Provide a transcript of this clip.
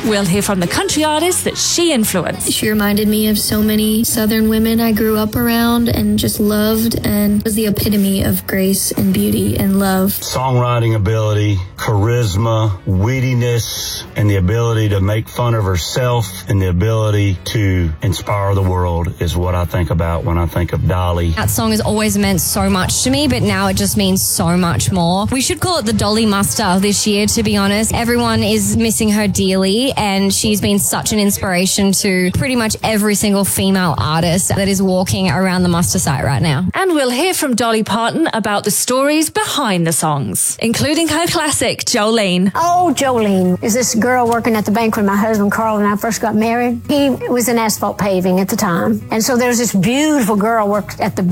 We'll hear from the country artist that she influenced. She reminded me of so many Southern women I grew up around and just loved, and was the epitome of grace and beauty and love. Songwriting ability, charisma, wittiness, and the ability to make fun of herself and the ability to inspire the world is what I think about when I think of Dolly. That song has always meant so much to me, but now it just means so much more. We should call it the Dolly Muster this year, to be honest. Everyone is missing her dearly, and she's been such an inspiration to pretty much every single female artist that is walking around the muster site right now. And we'll hear from Dolly Parton about the stories behind the songs, including her classic, Jolene. Oh, Jolene is this girl working at the bank when my husband Carl and I first got married. He was in asphalt paving at the time. And so there's this beautiful girl worked at the